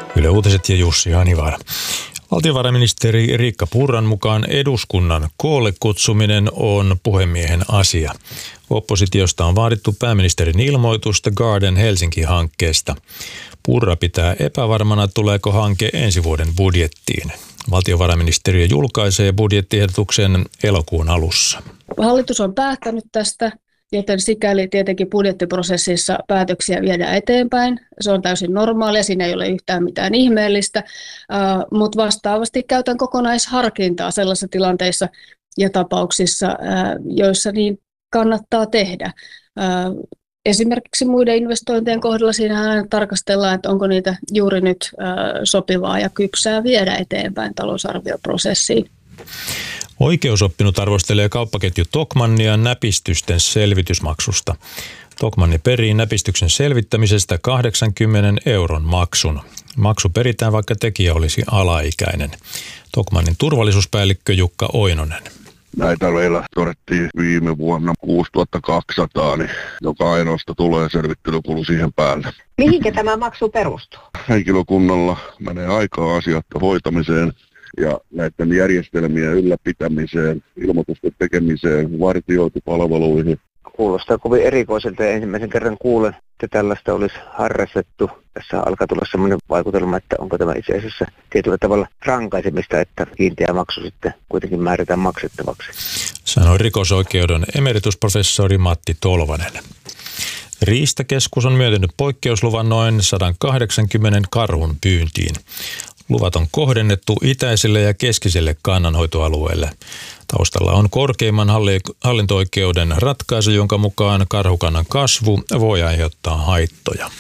Yle Uutiset ja Jussi Hanivaara. Valtiovarainministeri Riikka Purran mukaan eduskunnan koolle kutsuminen on puhemiehen asia. Oppositiosta on vaadittu pääministerin ilmoitusta Garden Helsinki-hankkeesta. Purra pitää epävarmana, tuleeko hanke ensi vuoden budjettiin. Valtiovarainministeriö julkaisee budjettiehdotuksen elokuun alussa. Hallitus on päättänyt tästä, joten sikäli tietenkin budjettiprosessissa päätöksiä viedään eteenpäin. Se on täysin normaalia, siinä ei ole yhtään mitään ihmeellistä, mutta vastaavasti käytän kokonaisharkintaa sellaisissa tilanteissa ja tapauksissa, joissa niin kannattaa tehdä. Esimerkiksi muiden investointien kohdalla siinä tarkastellaan, että onko niitä juuri nyt sopivaa ja kypsää viedä eteenpäin talousarvioprosessiin. Oikeusoppinut arvostelee kauppaketju Tokmannia näpistysten selvitysmaksusta. Tokmanni perii näpistyksen selvittämisestä 80 € maksun. Maksu peritään, vaikka tekijä olisi alaikäinen. Tokmannin turvallisuuspäällikkö Jukka Oinonen. Näitä meillä todettiin viime vuonna 6200, niin joka ainoasta tulee selvittelykulu siihen päälle. Mihinkä tämä maksu perustuu? Henkilökunnalla menee aikaa asioiden hoitamiseen ja näiden järjestelmien ylläpitämiseen, ilmoitusten tekemiseen, vartiointipalveluihin. Kuulostaa kovin erikoiselta ja ensimmäisen kerran kuulen, että tällaista olisi harrastettu. Tässä alkaa tulla sellainen vaikutelma, että onko tämä itse asiassa tietyllä tavalla rankaisemista, että kiinteä maksu sitten kuitenkin määrätään maksettavaksi. Sanoi rikosoikeuden emeritusprofessori Matti Tolvanen. Riistakeskus on myöntänyt poikkeusluvan noin 180 karhun pyyntiin. Luvat on kohdennettu itäiselle ja keskiselle kannanhoitoalueelle. Taustalla on korkeimman hallinto-oikeuden ratkaisu, jonka mukaan karhukannan kasvu voi aiheuttaa haittoja.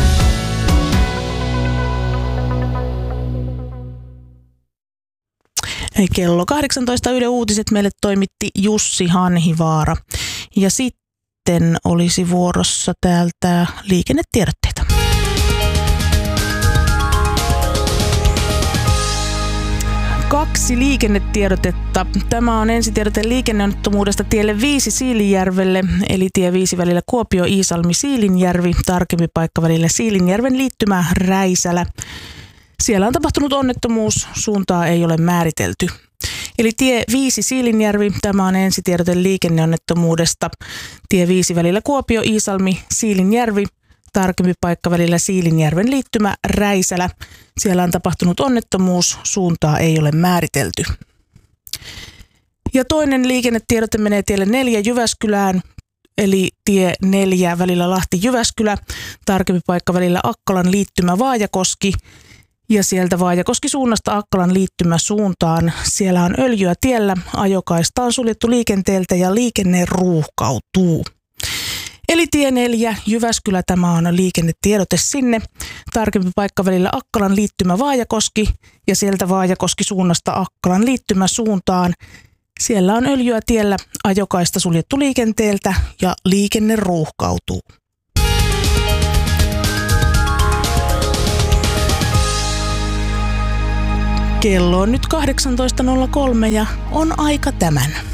Kello 18 Yle Uutiset meille toimitti Jussi Hanhivaara. Ja sitten olisi vuorossa täältä liikennetiedotteita. Kaksi liikennetiedotetta. Tämä on ensitiedote liikenneonnettomuudesta tielle 5 Siilinjärvelle, eli tie 5 välillä Kuopio-Iisalmi-Siilinjärvi, tarkempi paikka välillä Siilinjärven liittymä Räisälä. Siellä on tapahtunut onnettomuus, suuntaa ei ole määritelty. Eli tie 5 Siilinjärvi, tämä on ensitiedote liikenneonnettomuudesta. Tie 5 välillä Kuopio-Iisalmi-Siilinjärvi, tarkempi paikka välillä Siilinjärven liittymä Räisälä. Siellä on tapahtunut onnettomuus, suuntaa ei ole määritelty. Ja toinen liikennetiedote menee tielle 4 Jyväskylään, eli tie 4 välillä Lahti-Jyväskylä, tarkempi paikka välillä Akkolan liittymä Vaajakoski. Ja sieltä Vaajakoski suunnasta Akkolan liittymä suuntaan. Siellä on öljyä tiellä, ajokaista on suljettu liikenteeltä ja liikenne ruuhkautuu. Eli tie 4 Jyväskylä, tämä on liikennetiedote sinne. Tarkempi paikka välillä Akkolan liittymä Vaajakoski ja sieltä Vaajakoski suunnasta Akkolan liittymä suuntaan. Siellä on öljyä tiellä, ajokaista suljettu liikenteeltä ja liikenne ruuhkautuu. Kello on nyt 18.03 ja on aika tämän.